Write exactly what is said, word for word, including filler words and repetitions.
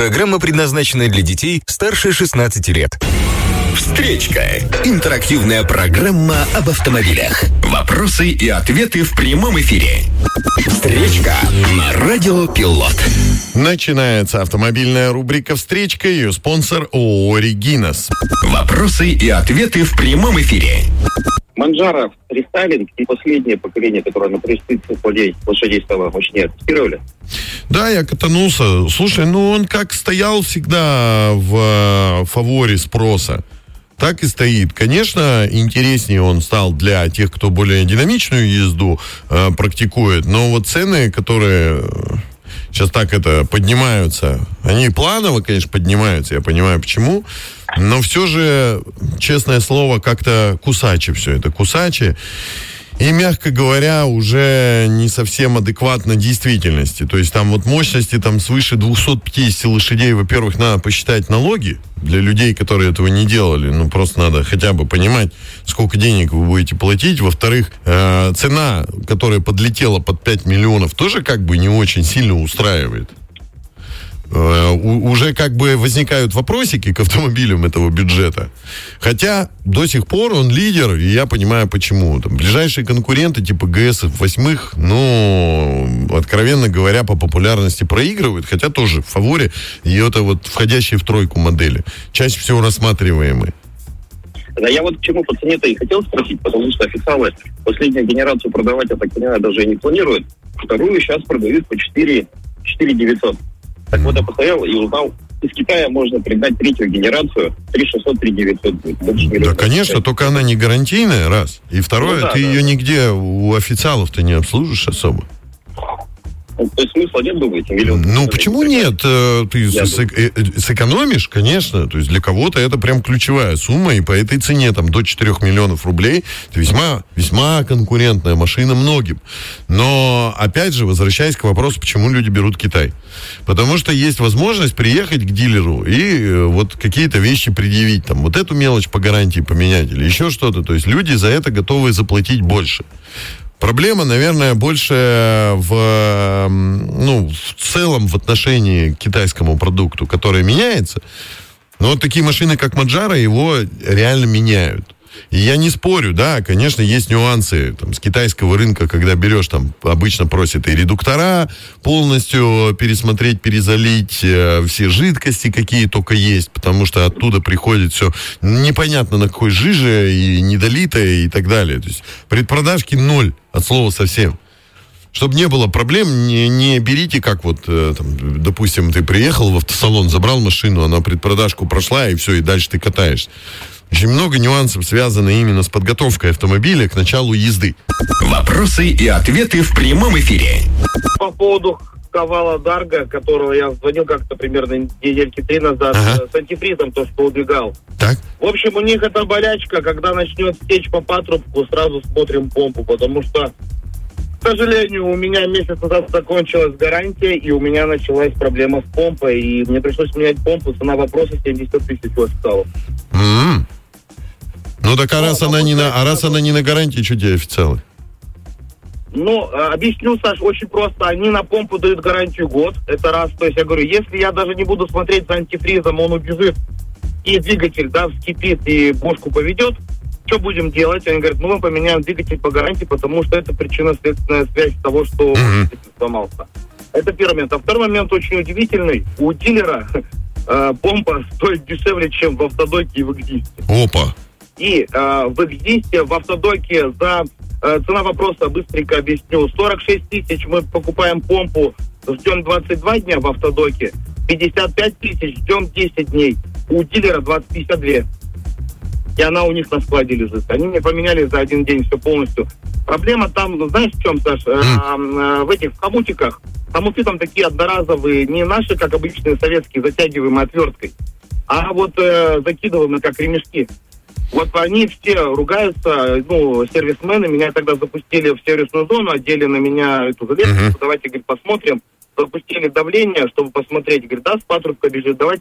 Программа предназначена для детей старше шестнадцати лет. Встречка. Интерактивная программа об автомобилях. Вопросы и ответы в прямом эфире. Встречка на Радио Пилот. Начинается автомобильная рубрика «Встречка». Ее спонсор ООО «Регинас». Вопросы и ответы в прямом эфире. Манджаро рестайлинг и последнее поколение, которое на преступных лошадей стало мощнее, тестировали? Да, я катанулся. Слушай, ну он как стоял всегда в фаворе спроса, так и стоит. Конечно, интереснее он стал для тех, кто более динамичную езду э, практикует, но вот цены, которые сейчас так это поднимаются, они планово, конечно, поднимаются, я понимаю почему, но все же, честное слово, как-то кусачи все это, кусачи. И, мягко говоря, уже не совсем адекватно действительности. То есть там вот мощности там свыше двести пятьдесят лошадей, во-первых, надо посчитать налоги для людей, которые этого не делали. Ну, просто надо хотя бы понимать, сколько денег вы будете платить. Во-вторых, э, цена, которая подлетела под пять миллионов, тоже как бы не очень сильно устраивает. Уже как бы возникают вопросики к автомобилям этого бюджета. Хотя до сих пор он лидер, и я понимаю почему. Там ближайшие конкуренты типа ГС восемь, ну, откровенно говоря, по популярности проигрывают, хотя тоже в фаворе, и это вот входящие в тройку модели. Чаще всего рассматриваемые. Да, я вот к чему по цене-то и хотел спросить, потому что официалы последнюю генерацию продавать, я так понимаю, даже и не планируют. Вторую сейчас продают по четыре девятьсот. Так вот, я постоял и узнал, из Китая можно пригнать третью генерацию, три шестьсот, три девятьсот. Да, конечно, стоит. Только она не гарантийная, раз. И второе, ну, да, ты да. ее нигде у официалов-то не обслужишь особо. Ну, то есть смысла нет, думаете? Миллион. Ну, почему нет? Ты сэ- сэкономишь, конечно. То есть для кого-то это прям ключевая сумма, и по этой цене, там, до четырех миллионов рублей, это весьма, весьма конкурентная машина многим. Но, опять же, возвращаясь к вопросу, почему люди берут Китай. Потому что есть возможность приехать к дилеру и вот какие-то вещи предъявить, там, вот эту мелочь по гарантии поменять или еще что-то. То есть люди за это готовы заплатить больше. Проблема, наверное, больше в, ну, в целом в отношении к китайскому продукту, который меняется. Но вот такие машины, как Манджаро, его реально меняют. И я не спорю, да, конечно, есть нюансы там, с китайского рынка, когда берешь, там, обычно просят и редуктора полностью пересмотреть, перезалить, э, все жидкости, какие только есть, потому что оттуда приходит все непонятно на какой жиже, и недолитое, и так далее. То есть предпродажки ноль, от слова совсем. Чтобы не было проблем, не, не берите, как вот, э, там, допустим, ты приехал в автосалон, забрал машину, она предпродажку прошла, и все, и дальше ты катаешься. Очень много нюансов связано именно с подготовкой автомобиля к началу езды. Вопросы и ответы в прямом эфире. По поводу Кавала Дарго, которого я звонил как-то примерно недельки три назад, ага. с антифризом, то, что убегал. Так. В общем, у них это болячка, когда начнет течь по патрубку, сразу смотрим помпу, потому что, к сожалению, у меня месяц назад закончилась гарантия, и у меня началась проблема с помпой, и мне пришлось менять помпу, цена вопроса семьдесят тысяч у официалов. Mm-hmm. Ну так а, ну, раз, она не на, а раз она не на гарантии, что тебе официалы? Ну, объясню, Саш, очень просто. Они на помпу дают гарантию год, это раз. То есть я говорю, если я даже не буду смотреть за антифризом, он убежит, и двигатель, да, вскипит, и бошку поведет, что будем делать? Они говорят, ну мы поменяем двигатель по гарантии, потому что это причинно-следственная связь того, что mm-hmm. двигатель сломался. Это первый момент. А второй момент очень удивительный. У дилера э, помпа стоит дешевле, чем в автодоке и в Экзисте. Опа! И э, в Экзисте, в автодоке за э, цена вопроса, быстренько объясню, сорок шесть тысяч мы покупаем помпу, ждем двадцать два дня в автодоке, пятьдесят пять тысяч ждем десять дней, у дилера двадцать пятьдесят два. И она у них на складе лежит. Они мне поменяли за один день все полностью. Проблема там, ну, знаешь, в чем, Саш? Mm. Э, э, в этих в хомутиках. Хомуты там такие одноразовые, не наши, как обычные советские, затягиваемые отверткой, а вот э, закидываемые, как ремешки. Вот они все ругаются, ну, сервисмены, меня тогда запустили в сервисную зону, одели на меня эту жилетку, uh-huh. давайте, говорит, посмотрим. Запустили давление, чтобы посмотреть, говорит, да, с патрубка бежит, давайте